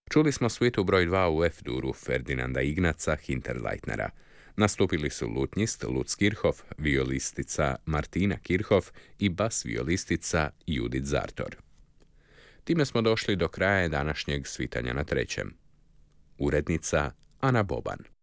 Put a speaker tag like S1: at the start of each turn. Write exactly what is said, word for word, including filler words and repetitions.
S1: Čuli smo svitu broj dva u F-duru Ferdinanda Ignaca Hinterleitnera. Nastupili su lutnjist Lutz Kirchhoff, violistica Martina Kirchhoff i bas violistica Judith Zartor. Time smo došli do kraja današnjeg svitanja na trećem. Urednica Ana Boban.